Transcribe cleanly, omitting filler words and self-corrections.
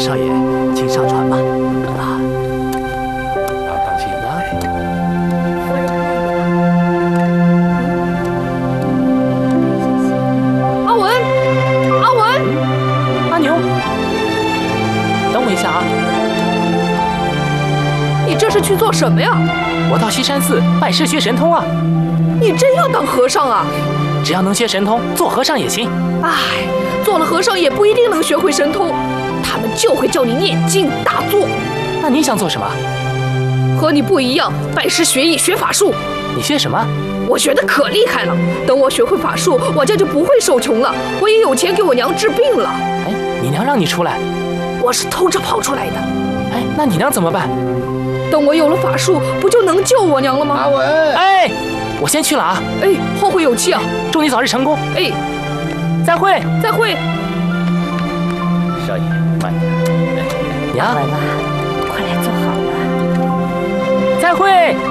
少爷，请上船吧。啊， 当心啊！ 阿文，阿文， 阿牛，等我一下啊！ 你这是去做什么呀？ 我到西山寺拜师学神通啊！ 你真要当和尚啊？ 只要能学神通，做和尚也行。 唉，做了和尚也不一定能学会神通，他们就会叫你念经打坐。 那你想做什么？ 和你不一样，拜师学艺学法术。 你学什么？ 我学的可厉害了，等我学会法术，我家就不会受穷了，我也有钱给我娘治病了。 哎，你娘让你出来？ 我是偷着跑出来的。 哎，那你娘怎么办？ 等我有了法术，不就能救我娘了吗？ 阿文， 哎，我先去了啊！ 哎，后会有期啊！ 祝你早日成功！ 哎， 再会， 再会。 少爷慢点。 娘， 文啊，快来坐好了。 再会。